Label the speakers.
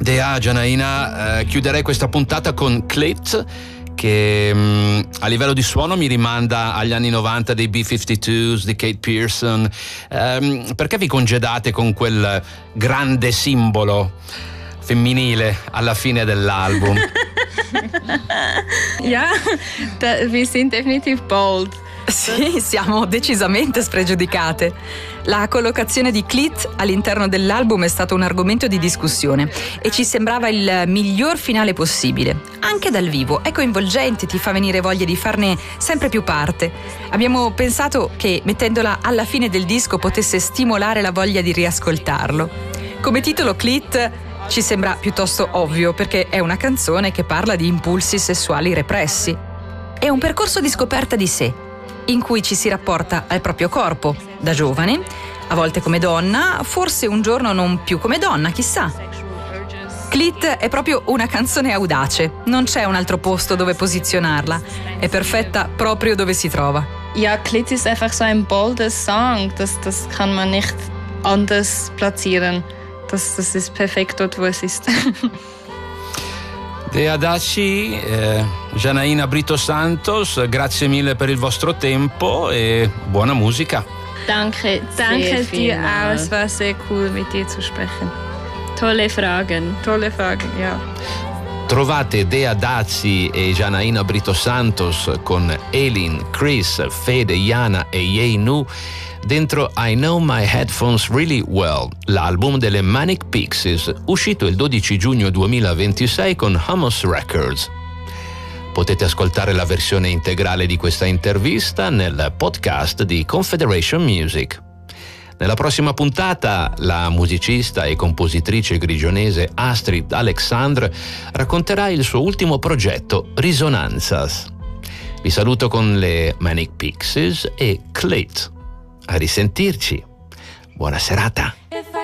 Speaker 1: Dea Janaina, chiuderei questa puntata con Clit, che a livello di suono mi rimanda agli anni 90 dei B-52s, di Kate Pearson. Perché vi congedate con quel grande simbolo femminile alla fine dell'album?
Speaker 2: Ja, wir sind definitiv bold.
Speaker 3: Sì, siamo decisamente spregiudicate. La collocazione di Clit all'interno dell'album è stato un argomento di discussione e ci sembrava il miglior finale possibile. Anche dal vivo è coinvolgente, ti fa venire voglia di farne sempre più parte. Abbiamo pensato che mettendola alla fine del disco potesse stimolare la voglia di riascoltarlo. Come titolo Clit ci sembra piuttosto ovvio perché è una canzone che parla di impulsi sessuali repressi. È un percorso di scoperta di sé, in cui ci si rapporta al proprio corpo, da giovane, a volte come donna, forse un giorno non più come donna, chissà. Clit è proprio una canzone audace, non c'è un altro posto dove posizionarla, è perfetta proprio dove si trova.
Speaker 2: Ja, Clit ist einfach so ein boldes Song, das kann man nicht anders platzieren. Das ist perfekt dort, wo es ist.
Speaker 1: Dea Daci, Janaina Brito Santos, grazie mille per il vostro tempo e buona musica.
Speaker 2: Danke dir auch. Es war sehr cool, mit dir zu sprechen. Tolle Fragen, ja.
Speaker 1: Trovate Dea Daci e Janaina Brito Santos con Elin, Chris, Fede, Jana e Yei Nu dentro I Know My Headphones Really Well, l'album delle Manic Pixies, uscito il 12 giugno 2026 con Hummus Records. Potete ascoltare la versione integrale di questa intervista nel podcast di Confederation Music. Nella prossima puntata la musicista e compositrice grigionese Astrid Alexandre racconterà il suo ultimo progetto, Risonanzas. Vi saluto con le Manic Pixies e Clit. A risentirci. Buona serata.